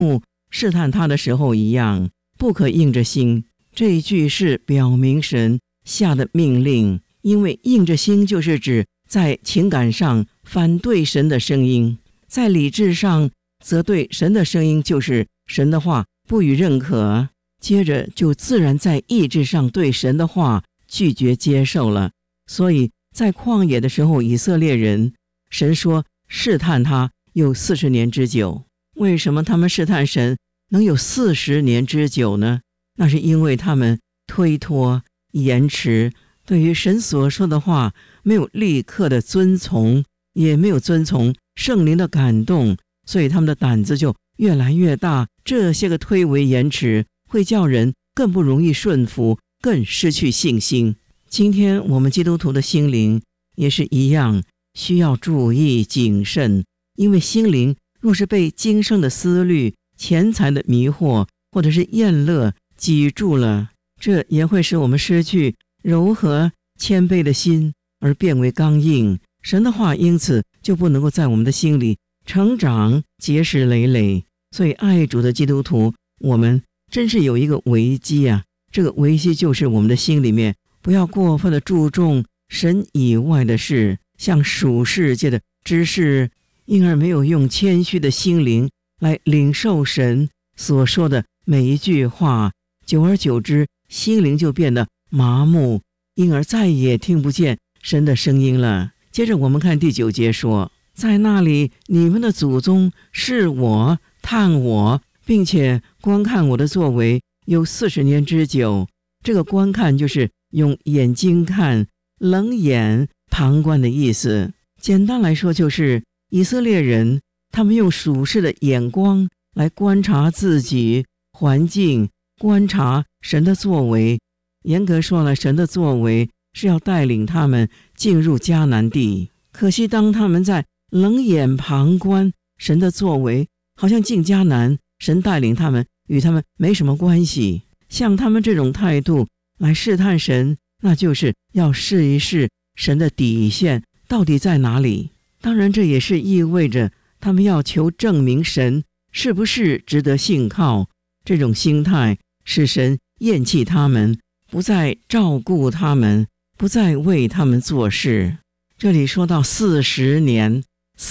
试探他的时候一样，不可硬着心。这一句是表明神下的命令，因为硬着心就是指在情感上反对神的声音，在理智上则对神的声音就是神的话不予认可，接着就自然在意志上对神的话拒绝接受了。所以在旷野的时候，以色列人神说试探他有40年之久。为什么他们试探神能有40年之久呢？那是因为他们推脱延迟，对于神所说的话没有立刻的遵从，也没有遵从圣灵的感动，所以他们的胆子就越来越大。这些个推诿延迟会叫人更不容易顺服，更失去信心。今天我们基督徒的心灵也是一样，需要注意谨慎，因为心灵若是被今生的思虑、钱财的迷惑或者是厌乐挤住了，这也会使我们失去柔和谦卑的心，而变为刚硬。神的话因此就不能够在我们的心里成长结实累累。所以爱主的基督徒，我们真是有一个危机啊！这个危机就是我们的心里面不要过分的注重神以外的事，像属世界的知识，因而没有用谦虚的心灵来领受神所说的每一句话，久而久之心灵就变得麻木，因而再也听不见神的声音了。接着我们看第9节说，在那里你们的祖宗视我探我，并且观看我的作为有40年之久。这个观看就是用眼睛看，冷眼旁观的意思。简单来说，就是以色列人他们用属世的眼光来观察自己环境，观察神的作为。严格说了，神的作为是要带领他们进入迦南地。可惜当他们在冷眼旁观神的作为，好像进迦南，神带领他们与他们没什么关系。像他们这种态度来试探神，那就是要试一试神的底线到底在哪里。当然这也是意味着他们要求证明神是不是值得信靠。这种心态使神厌弃他们，不再照顾他们，不再为他们做事。这里说到40年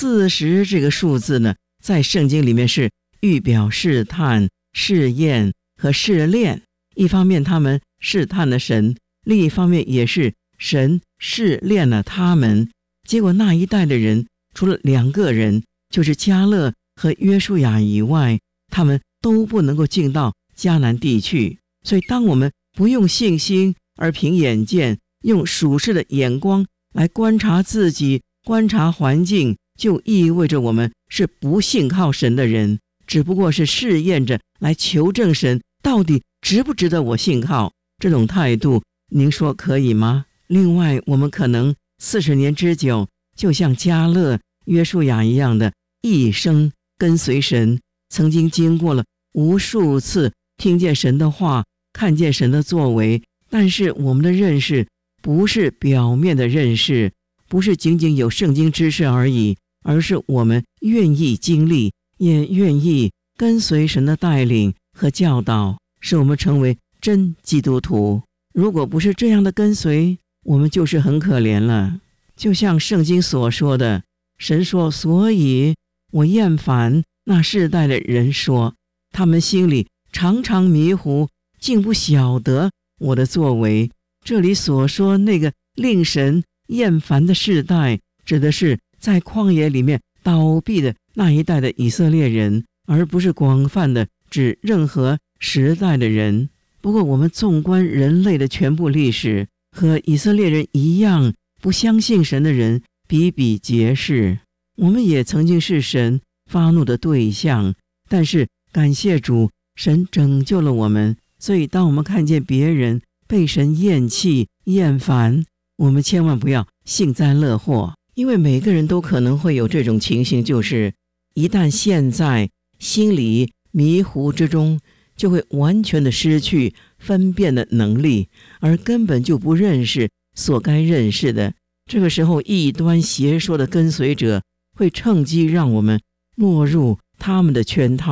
，40这个数字呢，在圣经里面是预表试探、试验和试炼。一方面他们试探了神，另一方面也是神试炼了他们。结果那一代的人除了2个人，就是迦勒和约书亚以外，他们都不能够进到迦南地去。所以当我们不用信心而凭眼见，用属世的眼光来观察自己，观察环境，就意味着我们是不信靠神的人，只不过是试验着来求证神到底值不值得我信靠。这种态度您说可以吗？另外我们可能40年之久，就像迦勒、约书亚一样的一生跟随神，曾经经过了无数次听见神的话，看见神的作为，但是我们的认识不是表面的认识，不是仅仅有圣经知识而已，而是我们愿意经历，也愿意跟随神的带领和教导，使我们成为真基督徒。如果不是这样的跟随，我们就是很可怜了。就像圣经所说的，神说，所以我厌烦那世代的人说，他们心里常常迷糊，竟不晓得我的作为。这里所说那个令神厌烦的世代，指的是在旷野里面倒闭的那一代的以色列人，而不是广泛的指任何时代的人。不过我们纵观人类的全部历史，和以色列人一样不相信神的人比比皆是。我们也曾经是神发怒的对象，但是感谢主，神拯救了我们。所以当我们看见别人被神厌弃厌烦，我们千万不要幸灾乐祸，因为每个人都可能会有这种情形，就是一旦陷在心里迷糊之中，就会完全的失去分辨的能力，而根本就不认识所该认识的。这个时候异端邪说的跟随者会趁机让我们落入他们的圈套，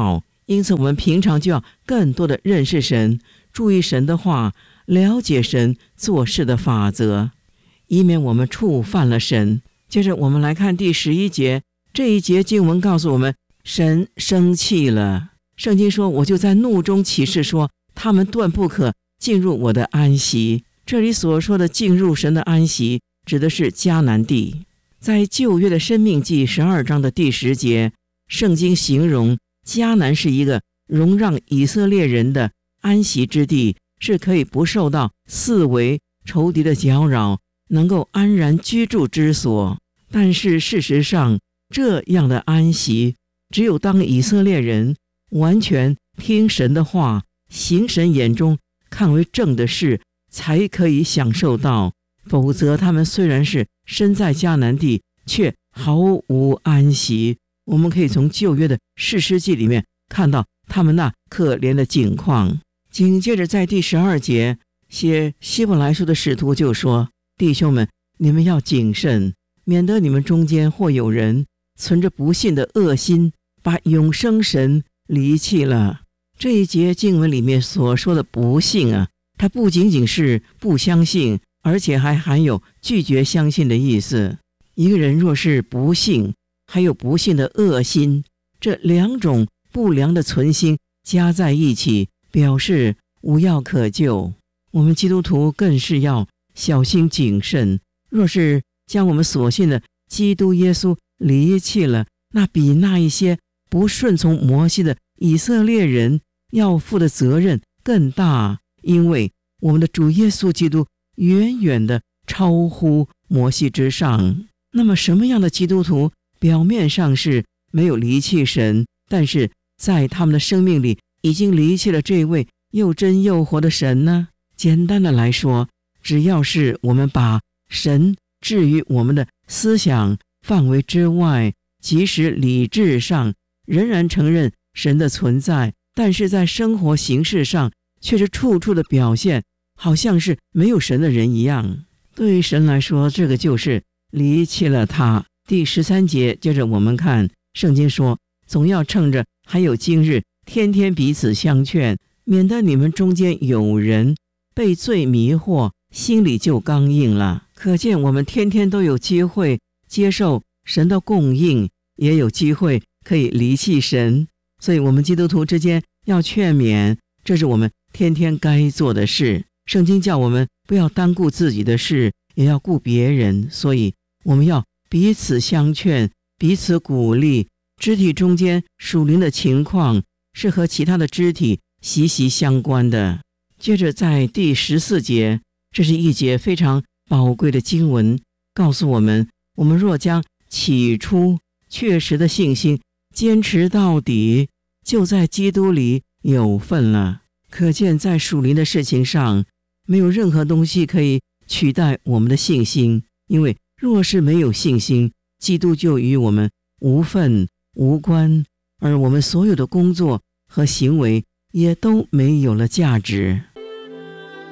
因此我们平常就要更多的认识神，注意神的话，了解神做事的法则，以免我们触犯了神。接着我们来看第11节，这一节经文告诉我们，神生气了。圣经说，我就在怒中起誓说，他们断不可进入我的安息。这里所说的进入神的安息，指的是迦南地。在旧约的申命记12章的第10节，圣经形容迦南是一个容让以色列人的安息之地，是可以不受到四围仇敌的搅扰，能够安然居住之所。但是事实上，这样的安息，只有当以色列人完全听神的话，行神眼中看为正的事，才可以享受到。否则他们虽然是身在迦南地，却毫无安息。我们可以从旧约的士师记里面看到他们那可怜的境况。紧接着在第12节，写希伯来书的使徒就说，弟兄们，你们要谨慎，免得你们中间或有人存着不信的恶心，把永生神离弃了。这一节经文里面所说的不信啊，它不仅仅是不相信，而且还含有拒绝相信的意思。一个人若是不信，还有不信的恶心，这两种不良的存心加在一起，表示无药可救。我们基督徒更是要小心谨慎，若是将我们所信的基督耶稣离弃了，那比那一些不顺从摩西的以色列人要负的责任更大，因为我们的主耶稣基督远远的超乎摩西之上。那么什么样的基督徒表面上是没有离弃神，但是在他们的生命里已经离弃了这位又真又活的神呢？简单的来说，只要是我们把神置于我们的思想范围之外，即使理智上仍然承认神的存在，但是在生活形式上却是处处的表现好像是没有神的人一样。对于神来说，这个就是离弃了他。第13节，接着我们看圣经说，总要趁着还有今日，天天彼此相劝，免得你们中间有人被罪迷惑，心里就刚硬了。可见我们天天都有机会接受神的供应，也有机会可以离弃神。所以我们基督徒之间要劝勉，这是我们天天该做的事。圣经叫我们不要单顾自己的事，也要顾别人，所以我们要彼此相劝，彼此鼓励。肢体中间属灵的情况是和其他的肢体息息相关的。接着在第14节，这是一节非常宝贵的经文，告诉我们，我们若将起初确实的信心坚持到底，就在基督里有份了。可见在属灵的事情上，没有任何东西可以取代我们的信心，因为若是没有信心，基督就与我们无份无关，而我们所有的工作和行为也都没有了价值。